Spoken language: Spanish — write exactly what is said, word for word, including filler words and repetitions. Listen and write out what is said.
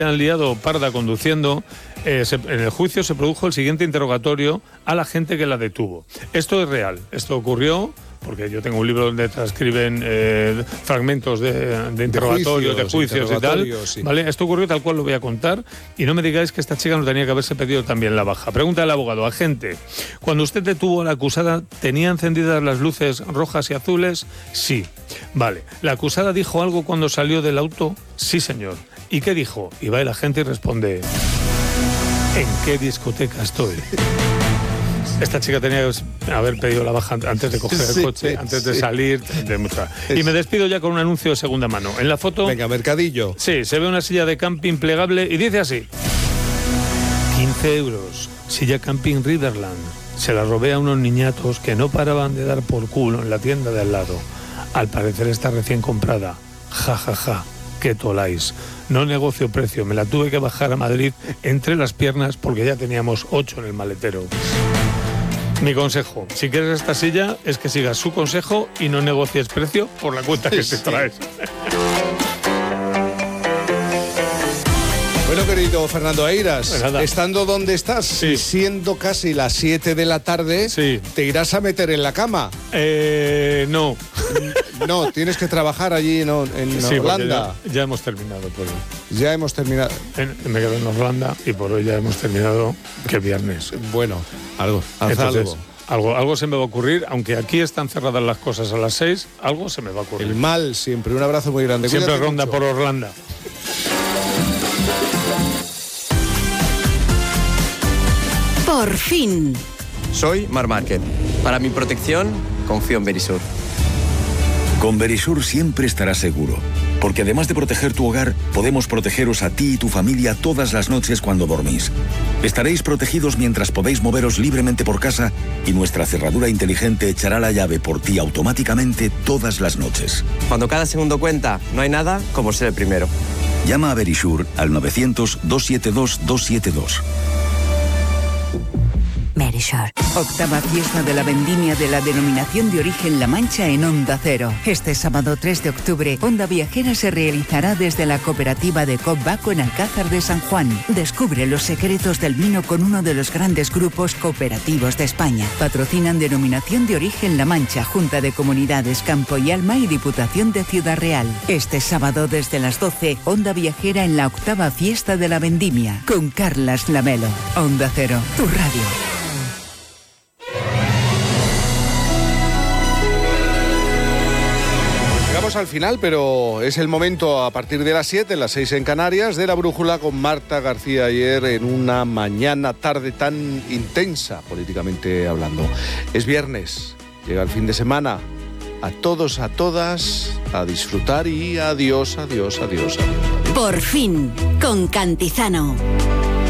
han liado parda conduciendo. Eh, se, en el juicio se produjo el siguiente interrogatorio a la gente que la detuvo. Esto es real, esto ocurrió porque yo tengo un libro donde transcriben eh, fragmentos de, de interrogatorios, de juicios, de juicios y tal. Sí. ¿Vale? Esto ocurrió tal cual lo voy a contar y no me digáis que esta chica no tenía que haberse pedido también la baja. Pregunta al abogado: agente, cuando usted detuvo a la acusada, ¿tenía encendidas las luces rojas y azules? Sí. Vale. ¿La acusada dijo algo cuando salió del auto? Sí, señor. ¿Y qué dijo? Y va el agente y responde: ¿en qué discoteca estoy? Esta chica tenía que haber pedido la baja antes de coger sí, el coche, sí, antes de sí. salir. De mucha... Y me despido ya con un anuncio de segunda mano. En la foto... Venga, mercadillo. Sí, se ve una silla de camping plegable y dice así: quince euros, silla camping Riverland. Se la robé a unos niñatos que no paraban de dar por culo en la tienda de al lado. Al parecer está recién comprada. Ja, ja, ja. ¿Qué toláis? No negocio precio, me la tuve que bajar a Madrid entre las piernas porque ya teníamos ocho en el maletero. Mi consejo, si quieres esta silla, es que sigas su consejo y no negocies precio por la cuenta que sí. te traes. Bueno, querido Fernando Eiras, pues estando donde estás, sí. siendo casi las siete de la tarde, sí. ¿te irás a meter en la cama? Eh, no. No, tienes que trabajar allí en, en sí, Orlando. Ya, ya hemos terminado por hoy. Ya hemos terminado. En, me quedo en Orlando y por hoy ya hemos terminado, que viernes. Bueno, algo, haz Entonces, algo. Algo, algo se me va a ocurrir, aunque aquí están cerradas las cosas a las seis, algo se me va a ocurrir. El mal siempre, un abrazo muy grande. Siempre Cuídate ronda mucho. por Orlando. Por fin. Soy Mar Márquez. Para mi protección, confío en Verisur. Con Verisur siempre estarás seguro, porque además de proteger tu hogar, podemos protegeros a ti y tu familia todas las noches cuando dormís. Estaréis protegidos mientras podéis moveros libremente por casa y nuestra cerradura inteligente echará la llave por ti automáticamente todas las noches. Cuando cada segundo cuenta, no hay nada como ser el primero. Llama a Verisur al novecientos, doscientos setenta y dos, doscientos setenta y dos. Verisur. Octava fiesta de la vendimia de la denominación de origen La Mancha en Onda Cero. Este sábado tres de octubre, Onda Viajera se realizará desde la cooperativa de Cop Baco en Alcázar de San Juan. Descubre los secretos del vino con uno de los grandes grupos cooperativos de España. Patrocinan denominación de origen La Mancha, Junta de Comunidades Campo y Alma y Diputación de Ciudad Real. Este sábado desde las doce, Onda Viajera en la octava fiesta de la vendimia con Carlas Lamelo. Onda Cero, tu radio. Al final, pero es el momento a partir de las siete, las seis en Canarias, de la brújula con Marta García Ayer en una mañana, tarde tan intensa políticamente hablando. Es viernes, llega el fin de semana. A todos, a todas, a disfrutar y adiós, adiós, adiós, adiós. adiós. Por fin, con Cantizano.